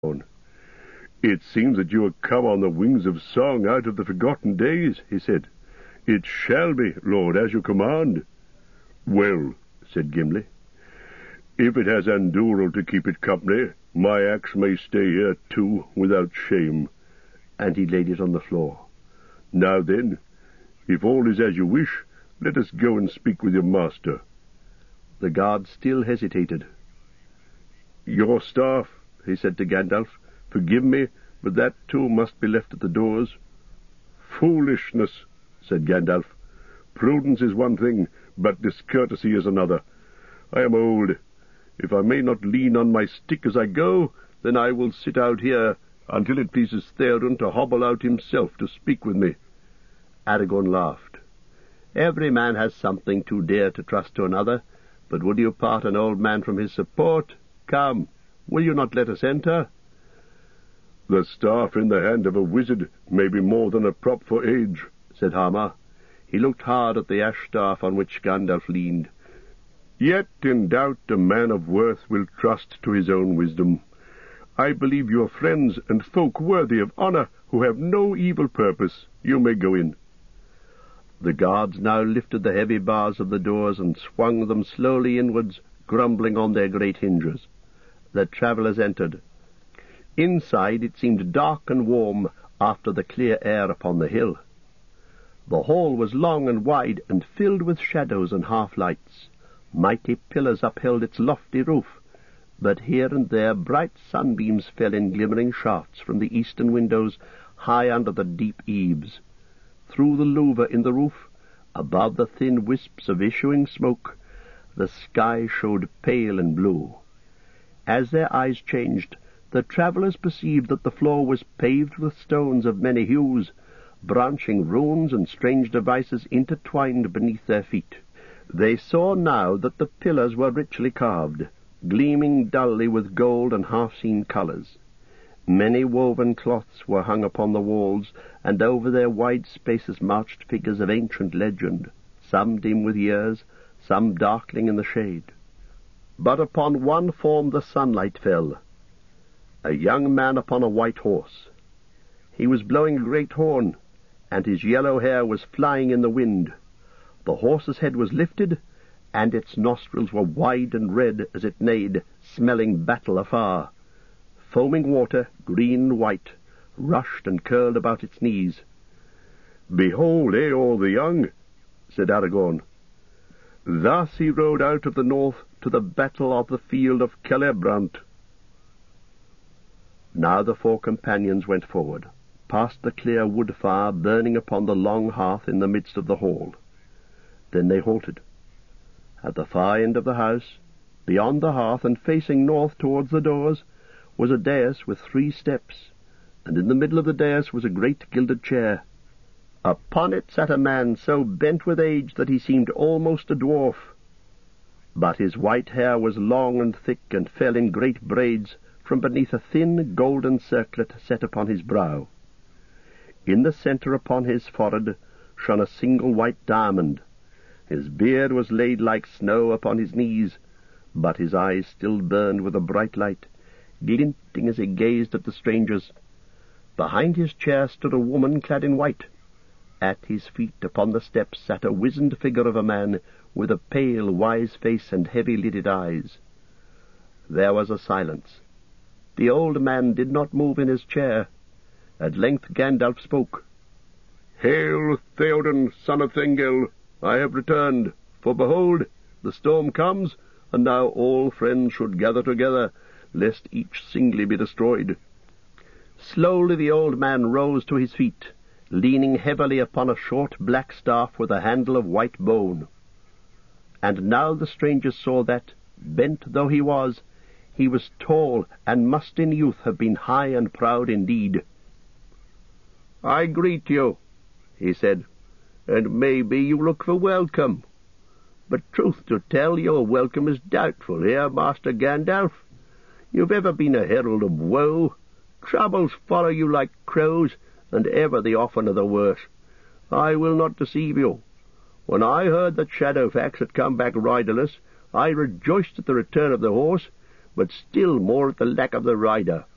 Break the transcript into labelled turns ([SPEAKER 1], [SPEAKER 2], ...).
[SPEAKER 1] "It seems that you have come on the wings of song out of the forgotten days," he said. "It shall be, Lord, as you command." "Well," said Gimli, "if it has Andúril to keep it company, my axe may stay here too, without shame." And he laid it on the floor. "Now then, if all is as you wish, let us go and speak with your master." The guard still hesitated. "Your staff," he said to Gandalf. "Forgive me, but that too must be left at the doors." "Foolishness," said Gandalf. "Prudence is one thing, but discourtesy is another. I am old. If I may not lean on my stick as I go, then I will sit out here until it pleases Theoden to hobble out himself to speak with me." Aragorn laughed. "Every man has something too dear to trust to another, but would you part an old man from his support? Come, will you not let us enter?" "The staff in the hand of a wizard may be more than a prop for age," said Harmar. He looked hard at the ash staff on which Gandalf leaned. "Yet in doubt a man of worth will trust to his own wisdom. I believe you are friends and folk worthy of honour, who have no evil purpose. You may go in." The guards now lifted the heavy bars of the doors and swung them slowly inwards, grumbling on their great hinges. The travellers entered. Inside it seemed dark and warm after the clear air upon the hill. The hall was long and wide, and filled with shadows and half-lights. Mighty pillars upheld its lofty roof, but here and there bright sunbeams fell in glimmering shafts from the eastern windows high under the deep eaves. Through the louver in the roof, above the thin wisps of issuing smoke, the sky showed pale and blue. As their eyes changed, the travellers perceived that the floor was paved with stones of many hues, branching runes and strange devices intertwined beneath their feet. They saw now that the pillars were richly carved, gleaming dully with gold and half-seen colours. Many woven cloths were hung upon the walls, and over their wide spaces marched figures of ancient legend, some dim with years, some darkling in the shade. But upon one form the sunlight fell, a young man upon a white horse. He was blowing a great horn, and his yellow hair was flying in the wind. The horse's head was lifted, and its nostrils were wide and red as it neighed, smelling battle afar. Foaming water, green and white, rushed and curled about its knees. "Behold Eorl the Young," said Aragorn. "Thus he rode out of the north to the battle of the field of Celebrant." Now the four companions went forward, past the clear wood fire burning upon the long hearth in the midst of the hall. Then they halted. At the far end of the house, beyond the hearth and facing north towards the doors, was a dais with 3 steps, and in the middle of the dais was a great gilded chair. Upon it sat a man so bent with age that he seemed almost a dwarf, but his white hair was long and thick and fell in great braids from beneath a thin golden circlet set upon his brow. In the centre upon his forehead shone a single white diamond. His beard was laid like snow upon his knees, but his eyes still burned with a bright light, glinting as he gazed at the strangers. Behind his chair stood a woman clad in white. At his feet upon the steps sat a wizened figure of a man with a pale, wise face and heavy-lidded eyes. There was a silence. The old man did not move in his chair. At length Gandalf spoke. "Hail, Theoden, son of Thengel! I have returned, for behold, the storm comes, and now all friends should gather together, lest each singly be destroyed." Slowly the old man rose to his feet, leaning heavily upon a short black staff with a handle of white bone. And now the strangers saw that, bent though he was tall, and must in youth have been high and proud indeed. "I greet you," he said, "and maybe you look for welcome. But truth to tell, your welcome is doubtful, Master Gandalf. You've ever been a herald of woe. Troubles follow you like crows, and ever the oftener the worse. I will not deceive you. When I heard that Shadowfax had come back riderless, I rejoiced at the return of the horse, but still more at the lack of the rider.